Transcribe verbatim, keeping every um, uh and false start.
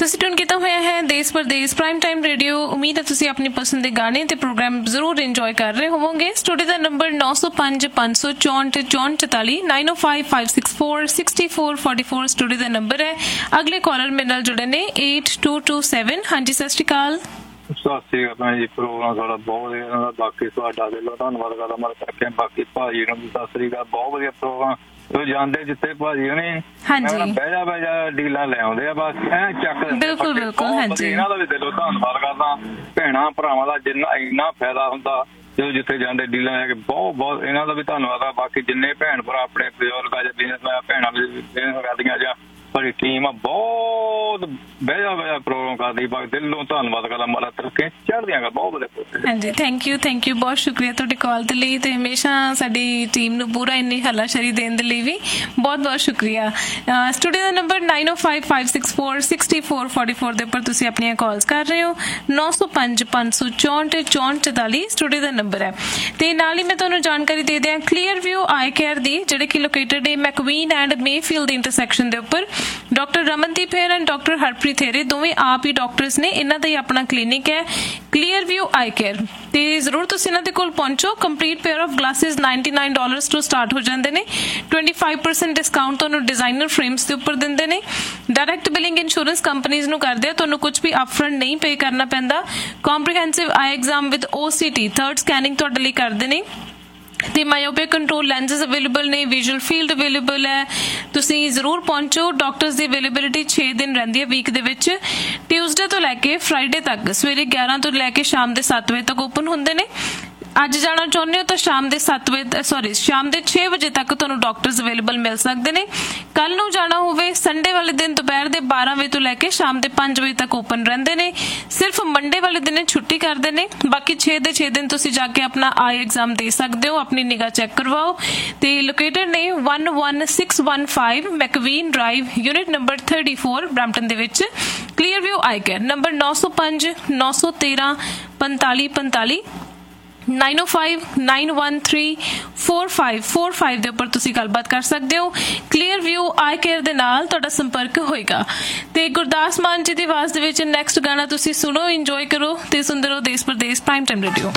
ਤੁਸੀਂ ਟਿਊਨ ਕੀਤਾ ਹੋਇਆ ਹੈ ਦੇਸ਼ ਪ੍ਰਦੇਸ਼ ਪ੍ਰਾਈਮ ਟਾਈਮ ਰੇਡੀਓ। ਉਮੀਦ ਹੈ ਤੁਸੀਂ ਆਪਣੀ ਪਸੰਦ ਦੇ ਗਾਣੇ ਤੇ ਪ੍ਰੋਗਰਾਮ ਜ਼ਰੂਰ ਇੰਜੋਏ ਕਰ ਰਹੇ ਹੋਵੋਗੇ। ਸਟੂਡੀਓ ਦਾ ਨੰਬਰ ਨੌ ਸੌ ਪੰਜ ਪੰਜ ਸੌ ਚੌਂਹਠ ਚੌਂਹਠ ਚੁਤਾਲੀ ਨਾਈਨ ਓ five five six four sixty four forty four studio ਦਾ ਨੰਬਰ ਹੈ। ਅਗਲੇ ਕਾਲਰ ਮੇਰੇ ਨਾਲ ਜੁੜੇ ਨੇ ਏਟ ਟੂ ਟੂ ਸੈਵਨ। ਹਾਂਜੀ, ਸਤਿ ਸ਼੍ਰੀ ਅਕਾਲ। ਸਤਿ ਸ਼੍ਰੀ ਅਕਾਲ ਜੀ। ਪ੍ਰੋਗਰਾਮ ਸਾਡਾ ਬਹੁਤ ਵਧੀਆ, ਬਾਕੀ ਤੁਹਾਡਾ ਦਿਲੋਂ ਧੰਨਵਾਦ ਕਰਦਾ ਮੈਂ ਕਰਕੇ। ਬਾਕੀ ਭਾਜੀ ਨੂੰ ਵੀ ਸਤਿ ਸ਼੍ਰੀ ਅਕਾਲ। ਬਹੁਤ ਵਧੀਆ ਪ੍ਰੋਗਰਾਮ। ਉਹ ਜਾਂਦੇ ਜਿੱਥੇ ਭਾਜੀ ਹੋਣੀ ਬਹਿ ਜਾ ਬਹਿ ਜਾ ਡੀਲਾਂ ਲੈ ਆਉਂਦੇ ਆ, ਬਸ ਐ ਚੱਕ ਬਿਲਕੁਲ ਬਿਲਕੁਲ। ਹਾਂਜੀ, ਇਹਨਾਂ ਦਾ ਵੀ ਦਿਲੋਂ ਧੰਨਵਾਦ ਕਰਦਾ। ਭੈਣਾਂ ਭਰਾਵਾਂ ਦਾ ਜਿੰਨਾ ਇੰਨਾ ਫਾਇਦਾ ਹੁੰਦਾ ਜਦੋਂ ਜਿੱਥੇ ਜਾਂਦੇ ਡੀਲਾਂ ਲੈ ਕੇ, ਬਹੁਤ ਬਹੁਤ ਇਹਨਾਂ ਦਾ ਵੀ ਧੰਨਵਾਦ ਆ। ਬਾਕੀ ਜਿੰਨੇ ਭੈਣ ਭਰਾ ਆਪਣੇ ਬਜ਼ੁਰਗ ਆ ਜਾਂ ਬਿਜ਼ਨਸ ਭੈਣਾਂ ਵੀ ਬਿਜ਼ਨਸ ਕਰਦੀਆਂ ਜਾਂ ਸਾਡੀ ਟੀਮ ਆ, ਬਹੁਤ ਬਹਿਆ ਬਹਿਆ ਪ੍ਰੋਗਰਾਮ ਕਰਦੀ। ਬਾਕੀ ਦਿਲੋਂ ਧੰਨਵਾਦ ਕਰਦਾ। ਮਾਰਾ ਤਰੱਕੀਆਂ ਚੜ੍ਹਦੀਆਂ ਗਾ। ਬਹੁਤ ਵਧੀਆ। ਹਾਂਜੀ, ਥੈਂਕ ਯੂ ਥੈਂਕ ਯੂ। ਬਹੁਤ ਸ਼ੁਕਰੀਆ ਤੁਹਾਡੀ ਕਾਲ ਦੇ ਲਈ ਤੇ ਹਮੇਸ਼ਾ ਸਾਡੀ ਟੀਮ ਨੂੰ ਪੂਰਾ ਇੰਨੀ ਹੱਲਾਸ਼ੇਰੀ ਦੇਣ ਦੇ ਲਈ ਵੀ ਬਹੁਤ ਬਹੁਤ ਸ਼ੁਕਰੀਆ। ਸਟੂਡੀਓ ਦਾ ਨੰਬਰ ਨਾਈਨ ਓ five five six four sixty four forty four ਦੇ ਉੱਪਰ ਤੁਸੀਂ ਆਪਣੀਆਂ ਕਾਲਸ ਕਰ ਰਹੇ ਹੋ। ਨੌ ਸੌ ਪੰਜ ਪੰਜ ਸੌ ਚੌਂਹਠ ਚੌਂਹਠ ਚੁਤਾਲੀ ਸਟੂਡੀਓ ਦਾ ਨੰਬਰ ਹੈ। ਤੇ ਨਾਲ ਹੀ ਮੈਂ ਤੁਹਾਨੂੰ ਜਾਣਕਾਰੀ ਦੇ ਦਿਆਂ ਕਲੀਅਰ ਵਿਊ ਆਈ ਕੇਅਰ ਦੀ, ਜਿਹੜੇ ਕਿ ਲੋਕੇਟਡ ਹੈ ਮੈਕਵੀਨ ਐਂਡ ਮੇਫੀਲਡ ਇੰਟਰਸੈਕਸ਼ਨ ਦੇ ਉੱਪਰ। Doctor Ramandeep ਹੈਰ and doctor Harpreet ਹੈਰੇ ਦੋਵੇਂ ਆਪ ਹੀ ਡਾਕਟਰਸ ਨੇ। ਇਹਨਾਂ ਦਾ ਹੀ ਆਪਣਾ ਕਲੀਨਿਕ ਹੈ ਕਲੀਅਰ ਵਿਊ ਆਈ ਕੇਅਰ। ਤੇ ਜ਼ਰੂਰ ਤੁਸੀਂ ਇਹਨਾਂ ਦੇ ਕੋਲ ਪਹੁੰਚੋ। Complete pair of glasses ninety nine dollars ਤੋਂ ਸਟਾਰਟ ਹੋ ਜਾਂਦੇ ਨੇ। ਟਵੈਂਟੀ ਫਾਈਵ ਪਰਸੈਂਟ ਡਿਸਕਾਊਂਟ ਤੁਹਾਨੂੰ ਡਿਜ਼ਾਈਨਰ ਫਰੇਮਸ ਦੇ ਉੱਪਰ ਦਿੰਦੇ ਨੇ। ਡਾਇਰੈਕਟ ਬਿਲਿੰਗ ਇੰਸ਼ੋਰੈਂਸ ਕੰਪਨੀਜ਼ ਨੂੰ ਕਰਦੇ ਆ, ਤੁਹਾਨੂੰ ਕੁਝ ਵੀ ਅਪਫਰੰਟ ਨਹੀਂ ਪੇ ਕਰਨਾ ਪੈਂਦਾ। Comprehensive I exam with O C T third scanning ਤੁਹਾਡੇ ਲਈ ਕਰਦੇ ਨੇ। ਤੇ ਮਾਇਓਪਿਕ ਕੰਟਰੋਲ ਲੈਂਸਿਸ ਅਵੇਲੇਬਲ ਨੇ, ਵਿਜ਼ੂਅਲ ਫੀਲਡ ਅਵੇਲੇਬਲ ਹੈ। ਤੁਸੀਂ ਜ਼ਰੂਰ ਪਹੁੰਚੋ। ਡਾਕਟਰਸ ਦੀ ਅਵੇਲੇਬਿਲਿਟੀ ਛੇ ਦਿਨ ਰਹਿੰਦੀ ਹੈ ਵੀਕ ਦੇ ਵਿੱਚ। ਟਿਊਜ਼ਡੇ ਤੋਂ ਲੈ ਕੇ ਫਰਾਈਡੇ ਤੱਕ ਸਵੇਰੇ ਗਿਆਰਾਂ ਤੋਂ ਲੈ ਕੇ ਸ਼ਾਮ ਦੇ ਸੱਤ ਵਜੇ ਤੱਕ ਓਪਨ ਹੁੰਦੇ ਨੇ। ਅੱਜ ਜਾਣਾ ਚਾਹੁੰਦੇ ਹੋ ਤਾਂ ਸ਼ਾਮ ਦੇ ਸੱਤ ਵਜੇ ਸੌਰੀ ਸ਼ਾਮ ਦੇ ਛੇ ਵਜੇ ਤੱਕ ਤੁਹਾਨੂੰ ਡਾਕਟਰਸ ਅਵੇਲੇਬਲ ਮਿਲ ਸਕਦੇ ਨੇ। ਕੱਲ ਨੂੰ ਜਾਣਾ ਹੋਵੇ ਸੰਡੇ ਵਾਲੇ ਦਿਨ ਦੁਪਹਿਰ ਦੇ ਬਾਰਾਂ ਵਜੇ ਤੋਂ ਲੈ ਕੇ ਸ਼ਾਮ ਦੇ ਪੰਜ ਵਜੇ ਤੱਕ ਓਪਨ ਰਹਿੰਦੇ ਨੇ। ਸਿਰਫ ਮੰਡੇ ਵਾਲੇ ਦਿਨ ਛੁੱਟੀ ਕਰਦੇ ਨੇ। ਬਾਕੀ ਛੇ ਦੇ ਛੇ ਦਿਨ ਤੁਸੀਂ ਜਾ ਕੇ ਆਪਣਾ ਆਈ ਐਗਜ਼ਾਮ ਦੇ ਸਕਦੇ ਹੋ, ਆਪਣੀ ਨਿਗਾਹ ਚੈੱਕ ਕਰਵਾਓ। ਤੇ ਲੋਕੇਟਡ ਨੇ one one six one five ਮੈਕਵੀਨ drive unit number thirty four Brampton ਦੇ ਵਿੱਚ। ਕਲੀਅਰ ਵਿਊ ਆਈ ਕੇਅਰ ਨੰਬਰ ਨੌ ਸੌ ਪੰਜ ਨੌ ਸੌ ਤੇਰਾਂ ਪੰਤਾਲੀ ਪੰਤਾਲੀ ਨਾਈਨ ਓ five nine one three four five four five ਦੇ ਉੱਪਰ ਤੁਸੀਂ ਗੱਲਬਾਤ ਕਰ ਸਕਦੇ ਹੋ। ਕਲੀਅਰ ਵਿਊ ਆਈ ਕੇਅਰ ਦੇ ਨਾਲ ਤੁਹਾਡਾ ਸੰਪਰਕ ਹੋਏਗਾ। ਤੇ ਗੁਰਦਾਸ ਮਾਨ ਜੀ ਦੀ ਆਵਾਜ਼ ਦੇ ਵਿੱਚ ਨੈਕਸਟ ਗਾਣਾ ਤੁਸੀਂ ਸੁਣੋ, ਇੰਜੋਏ ਕਰੋ ਤੇ ਸੁਣਦੇ ਰਹੋ ਦੇਸ਼ ਪ੍ਰਦੇਸ਼ ਪ੍ਰਾਈਮ ਟਾਈਮ ਰੇਡੀਓ।